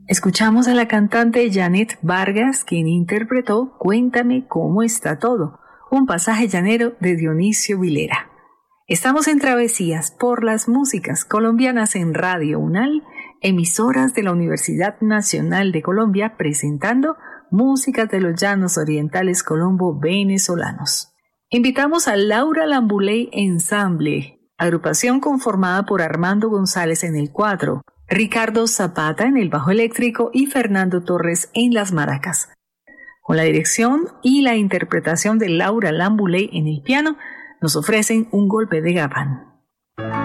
Escuchamos a la cantante Janet Vargas, quien interpretó Cuéntame cómo está todo, un pasaje llanero de Dionisio Vilera. Estamos en Travesías por las músicas colombianas en Radio UNAL, emisoras de la Universidad Nacional de Colombia, presentando músicas de los llanos orientales colombo-venezolanos. Invitamos a Laura Lambuley Ensamble, agrupación conformada por Armando González en el cuatro, Ricardo Zapata en el bajo eléctrico y Fernando Torres en las maracas. Con la dirección y la interpretación de Laura Lambuley en el piano, nos ofrecen Un golpe de gabán.